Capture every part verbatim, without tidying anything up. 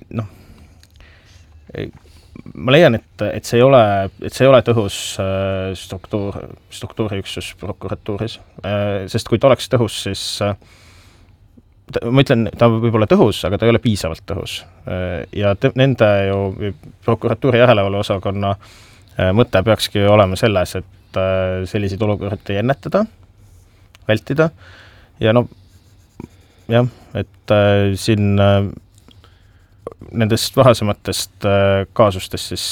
noh, ma leian, et, et see ei ole, et see ei ole tõhus struktuur, struktuuriüksus prokuratuuris, sest kui ta oleks tõhus, siis ta, ma ütlen, ta võib olla tõhus, aga ta ei ole piisavalt tõhus. Ja te, nende ju prokuratuuri järelevalve osakonna mõte peakski olema selles, et selliseid olukordi ennetada, vältida ja no jah, et siin nendest varasematest kaasustest siis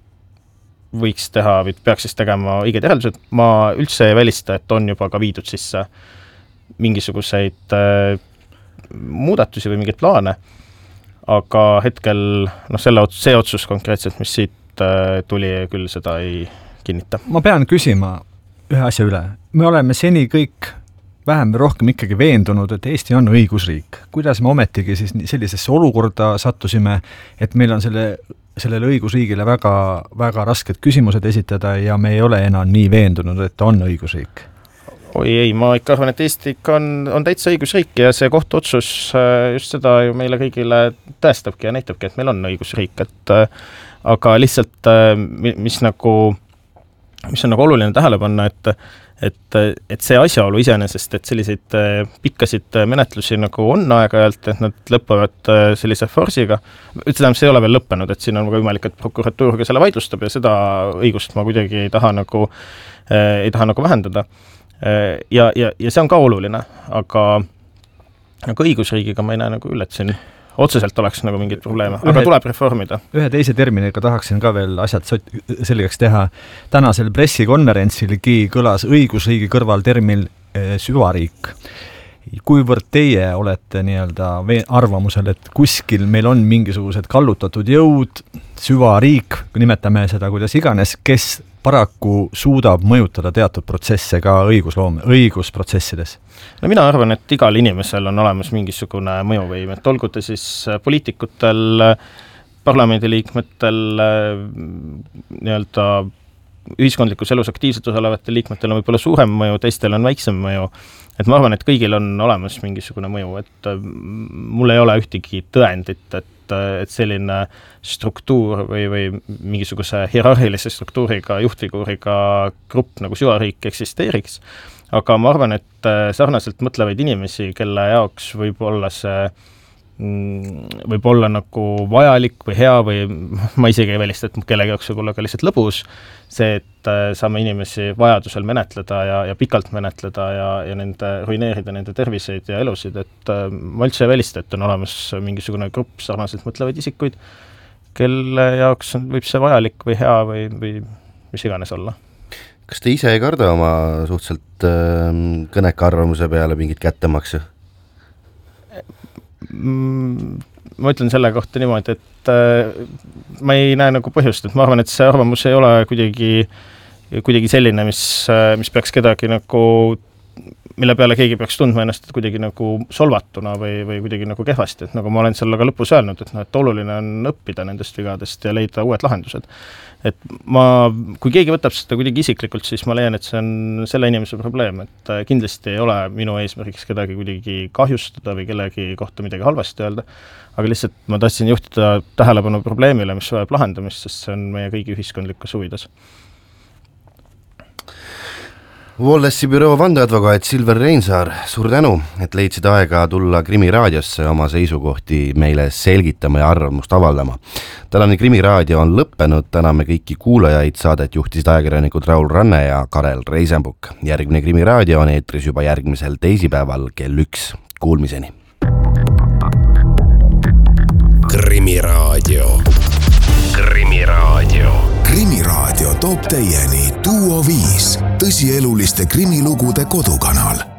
võiks teha või peaks siis tegema õiged järeldused. Ma üldse ei välista, et on juba ka viidud sisse mingisuguseid muudatusi või mingeid plaane, aga hetkel no selle, see otsus konkreetselt, mis siit tuli, küll seda ei kinnita. Ma pean küsima ühe asja üle. Me oleme seni kõik vähem või rohkem ikkagi veendunud, et Eesti on õigusriik. Kuidas me ometigi siis sellisesse olukorda sattusime, et meil on selle, sellele õigusriigile väga, väga rasked küsimused esitada ja me ei ole enam nii veendunud, et on õigusriik? Oi ei, ma ikka arvan, et Eesti ikka on, on täitsa õigusriik ja see kohtuotsus just seda ju meile kõigile tõestabki ja näitabki, et meil on õigusriik. Et, aga lihtsalt, mis, nagu, mis on nagu oluline tähele panna, et Et, et see asjaolu iseenesest, et selliseid pikkasid menetlusi nagu on aeg-ajalt, et nad lõppevad sellise forsiga, ütleme, see ei ole veel lõppenud, et siin on võimalik, et prokuratuur ka selle vaidlustab ja seda õigust ma kuidagi ei taha nagu, ei taha nagu vähendada. Ja, ja, ja see on ka oluline, aga, aga õigusriigiga ma ei näe nagu üle, et siin otseselt oleks nagu mingid probleeme, aga ühe, tuleb reformida. Ühe teise terminiga tahaksin ka veel asjad selgeks teha. Tänasel pressikonverentsilgi kõlas õigusriigi kõrval termin süvariik. Kuivõrd teie olete nii-öelda arvamusel, et kuskil meil on mingisugused kallutatud jõud, süvariik, nimetame seda kuidas iganes, kes paraku suudab mõjutada teatud protsesse ka õigusloome, õigusprotsessides? No mina arvan, et igal inimesel on olemas mingisugune mõjuvõim, et olgu ta siis poliitikutel, parlamendiliikmetel, nii-öelda ühiskondlikus elus aktiivselt osalevatel liikmetel on võib-olla suurem mõju, teistel on väiksem mõju. Et ma arvan, et kõigil on olemas mingisugune mõju, et mul ei ole ühtegi tõendit, et et selline struktuur või, või mingisuguse hierarhilise struktuuriga, juhtfiguuriga grupp nagu süvariik eksisteeriks. Aga ma arvan, et sarnaselt mõtlevaid inimesi, kelle jaoks võib olla see võib olla nagu vajalik või hea või ma isegi ei välista, et kellegi jaoks võib olla ka lihtsalt lõbus, see, et saame inimesi vajadusel menetleda ja, ja pikalt menetleda ja, ja nende, ruineerida nende terviseid ja elusid, et ma üldse ei välista, et on olemas mingisugune grupp sarnaselt mõtlevaid isikuid, kelle jaoks võib see vajalik või hea või, või mis iganes olla. Kas te ise ei karda oma suhteliselt äh, kõneka arvamuse peale mingit kättemaksu? Ma ütlen selle kohta niimoodi, et äh, ma ei näe nagu põhjust, et ma arvan, et see arvamus ei ole kuidagi, kuidagi selline, mis, mis peaks kedagi nagu, mille peale keegi peaks tundma ennast et kuidagi nagu solvatuna või, või kuidagi nagu kehvasti, et nagu ma olen selle ka lõpus öelnud, et, no, et oluline on õppida nendest vigadest ja leida uued lahendused. Et ma, kui keegi võtab seda kuidagi isiklikult, siis ma leian, et see on selle inimese probleem, et kindlasti ei ole minu eesmärgiks kedagi kuidagi kahjustada või kellegi kohta midagi halvasti öelda, aga lihtsalt ma tahtsin juhtida tähelepanu probleemile, mis vajab lahendamist, sest see on meie kõigi ühiskondlikus huvides. Wallace'i büroo vandeadvokaat Silver Reinsaar, suur tänu, et leidsid aega tulla Krimi raadiosse oma seisukohti meile selgitama ja arvamust avaldama. Tänane Krimi raadio on lõppenud, täname kõiki kuulajaid, saadet juhtisid ajakirjanikud Raul Ranne ja Karel Reisenbuk. Järgmine Krimi raadio on eetris juba järgmisel teisipäeval kell üks. Kuulmiseni. Krimi raadio. Krimi raadio. Krimi raadio toob teieni Duo viis, tõsieluliste krimilugude kodukanal.